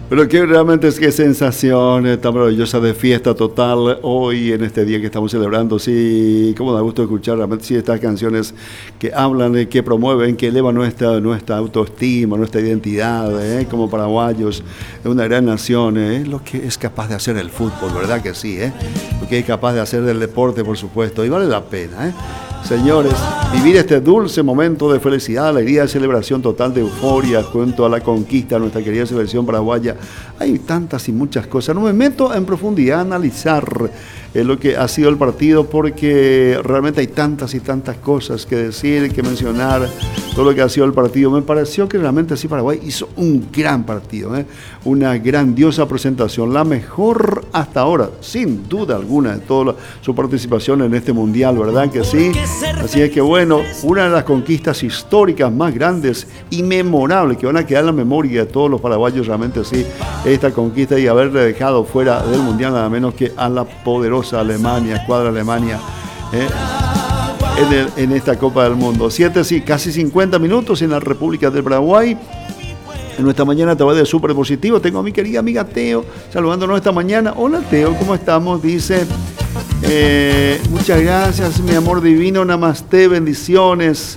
Pero que realmente es que sensación tan maravillosa de fiesta total hoy en este día que estamos celebrando. Sí, cómo da gusto escuchar realmente sí, estas canciones que hablan, que promueven, que elevan nuestra autoestima, nuestra identidad, como paraguayos, de una gran nación. Es lo que es capaz de hacer el fútbol, ¿verdad que sí? Lo que es capaz de hacer del deporte, por supuesto, y vale la pena. Señores, vivir este dulce momento de felicidad, alegría, celebración total, de euforia junto a la conquista de nuestra querida selección paraguaya. Hay tantas y muchas cosas. No me meto en profundidad a analizar lo que ha sido el partido, porque realmente hay tantas y tantas cosas que decir, que mencionar, todo lo que ha sido el partido. Me pareció que realmente sí Paraguay hizo un gran partido, una grandiosa presentación, la mejor hasta ahora, sin duda alguna, de toda su participación en este mundial, ¿verdad que sí? Así es que bueno, una de las conquistas históricas más grandes y memorables que van a quedar en la memoria de todos los paraguayos, realmente sí, esta conquista y haber dejado fuera del mundial nada menos que a la poderosa Alemania, escuadra Alemania, en esta Copa del Mundo. 7, sí, casi 50 minutos en la República del Paraguay. En nuestra mañana a través de Súper Positivo tengo a mi querida amiga Teo saludándonos esta mañana. Hola Teo, ¿cómo estamos? Dice, muchas gracias mi amor divino, namaste, bendiciones.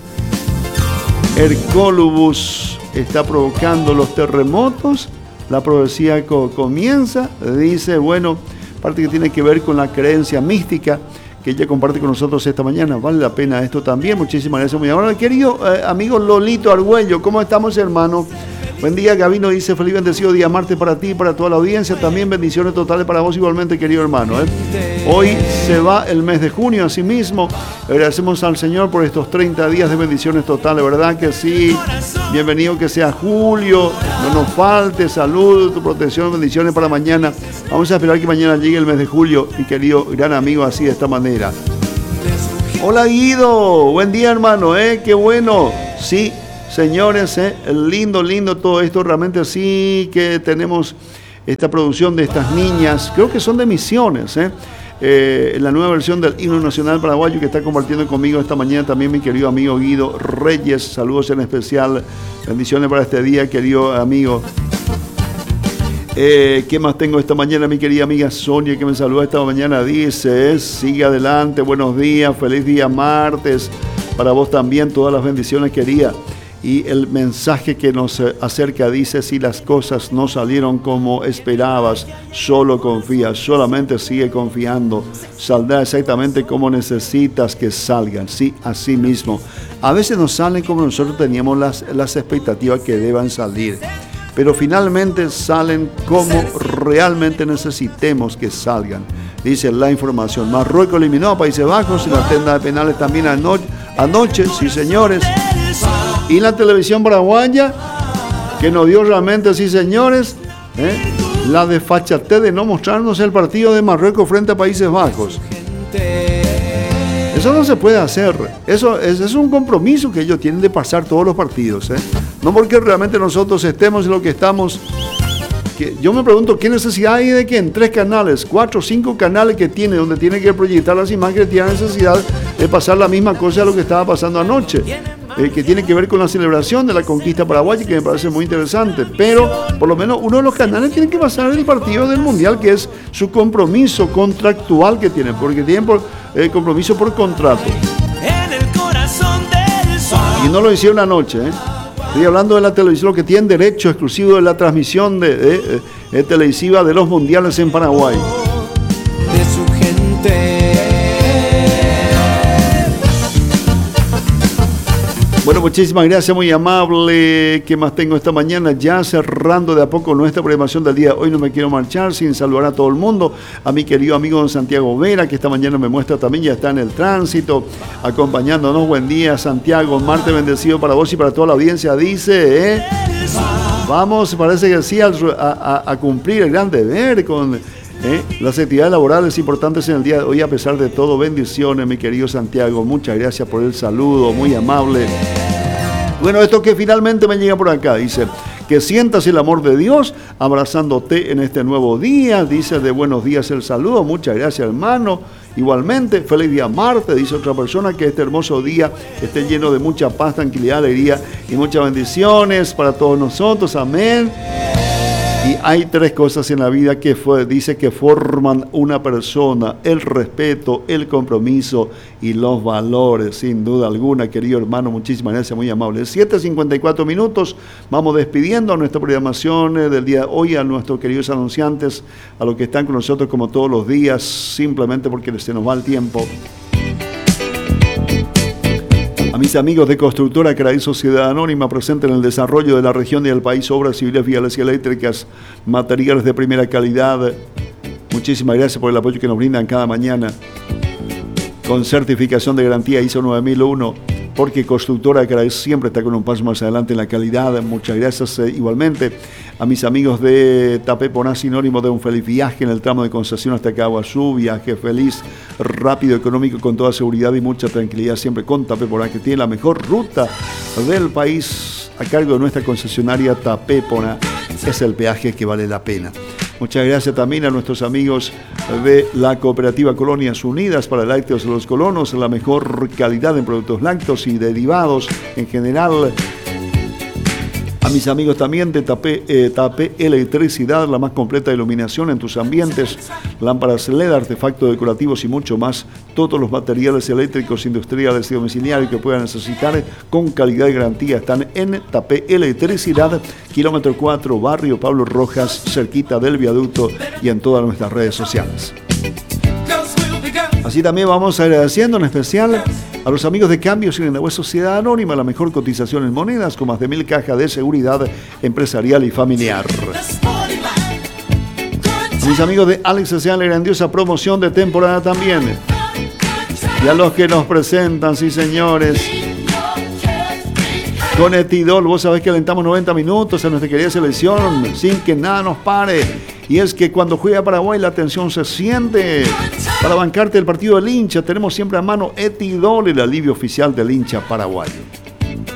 Hercólubus está provocando los terremotos, la profecía comienza, dice, bueno, parte que tiene que ver con la creencia mística que ella comparte con nosotros esta mañana. Vale la pena esto también. Muchísimas gracias, muy amable. Querido amigo Lolito Argüello, ¿cómo estamos, hermano? Buen día, Gabino dice, feliz bendecido día martes para ti y para toda la audiencia. También bendiciones totales para vos igualmente, querido hermano. Hoy se va el mes de junio, así mismo. Agradecemos al Señor por estos 30 días de bendiciones totales, ¿verdad que sí? Bienvenido que sea julio, no nos falte salud, tu protección, bendiciones para mañana. Vamos a esperar que mañana llegue el mes de julio, mi querido gran amigo, así de esta manera. Hola Guido, buen día hermano, qué bueno. Sí, señores, lindo todo esto, realmente sí que tenemos esta producción de estas niñas, creo que son de Misiones, la nueva versión del himno nacional paraguayo que está compartiendo conmigo esta mañana también mi querido amigo Guido Reyes, saludos en especial, bendiciones para este día, querido amigo. ¿Qué más tengo esta mañana? Mi querida amiga Sonia que me saluda esta mañana, dice, sigue adelante, buenos días, feliz día martes, para vos también todas las bendiciones querida. Y el mensaje que nos acerca dice, si las cosas no salieron como esperabas, solo confía, solamente sigue confiando, saldrá exactamente como necesitas que salgan, sí, así mismo. A veces no salen como nosotros teníamos las expectativas que deban salir, pero finalmente salen como realmente necesitemos que salgan. Dice la información, Marruecos eliminó a Países Bajos en la tanda de penales también anoche, sí señores. Y la televisión paraguaya, que nos dio realmente, sí señores, la desfachatez de no mostrarnos el partido de Marruecos frente a Países Bajos. Eso no se puede hacer. Eso es un compromiso que ellos tienen de pasar todos los partidos. No porque realmente nosotros estemos en lo que estamos. Que yo me pregunto, ¿qué necesidad hay de que en 3 canales, 4 o 5 canales que tiene, donde tiene que proyectar las imágenes, tiene necesidad de pasar la misma cosa de lo que estaba pasando anoche? Que tiene que ver con la celebración de la conquista paraguaya, que me parece muy interesante, pero por lo menos uno de los canales tiene que pasar el partido del Mundial, que es su compromiso contractual que tienen, porque tienen compromiso por contrato. Y no lo hicieron anoche, Estoy hablando de la televisión, lo que tienen derecho exclusivo de la transmisión de televisiva de los mundiales en Paraguay. De su gente. Bueno, muchísimas gracias, muy amable. ¿Qué más tengo esta mañana? Ya cerrando de a poco nuestra programación del día. Hoy no me quiero marchar sin saludar a todo el mundo. A mi querido amigo don Santiago Vera, que esta mañana me muestra también, ya está en el tránsito, acompañándonos. Buen día, Santiago. Martes bendecido para vos y para toda la audiencia. Dice, vamos, parece que sí, a cumplir el gran deber con las actividades laborales importantes en el día de hoy. A pesar de todo, bendiciones, mi querido Santiago. Muchas gracias por el saludo, muy amable. Bueno, esto que finalmente me llega por acá, dice, que sientas el amor de Dios abrazándote en este nuevo día. Dice, de buenos días el saludo. Muchas gracias, hermano. Igualmente, feliz día martes, dice otra persona, que este hermoso día esté lleno de mucha paz, tranquilidad, alegría y muchas bendiciones para todos nosotros. Amén. Y hay tres cosas en la vida que dice que forman una persona: el respeto, el compromiso y los valores, sin duda alguna, querido hermano. Muchísimas gracias, muy amable. 7:54 minutos, vamos despidiendo nuestra programación del día de hoy, a nuestros queridos anunciantes, a los que están con nosotros como todos los días, simplemente porque se nos va el tiempo. A mis amigos de Constructora Cray Sociedad Anónima, presente en el desarrollo de la región y del país, obras civiles, viales y eléctricas, materiales de primera calidad. Muchísimas gracias por el apoyo que nos brindan cada mañana. Con certificación de garantía ISO 9001, porque Constructora Cray siempre está con un paso más adelante en la calidad. Muchas gracias igualmente a mis amigos de Tapé Poná, sinónimo de un feliz viaje en el tramo de Concepción hasta Caguazú. Viaje feliz, rápido, económico, con toda seguridad y mucha tranquilidad, siempre con Tapé Poná, que tiene la mejor ruta del país a cargo de nuestra concesionaria Tapé Poná. Es el peaje que vale la pena. Muchas gracias también a nuestros amigos de la Cooperativa Colonias Unidas para Lácteos de los Colonos, la mejor calidad en productos lácteos y derivados en general. A mis amigos también de Tapé Electricidad, la más completa iluminación en tus ambientes, lámparas LED, artefactos decorativos y mucho más. Todos los materiales eléctricos, industriales y domiciliarios que puedan necesitar con calidad y garantía están en Tapé Electricidad, kilómetro 4, barrio Pablo Rojas, cerquita del viaducto, y en todas nuestras redes sociales. Así también vamos agradeciendo en especial a los amigos de Cambios y Renaweb Sociedad Anónima, la mejor cotización en monedas, con más de 1000 cajas de seguridad empresarial y familiar. A mis amigos de Alex S.A., la grandiosa promoción de temporada también. Y a los que nos presentan, sí señores, con Etidol, vos sabés que alentamos 90 minutos a nuestra querida selección sin que nada nos pare. Y es que cuando juega Paraguay la tensión se siente. Para bancarte el partido del hincha tenemos siempre a mano Etidol, el alivio oficial del hincha paraguayo.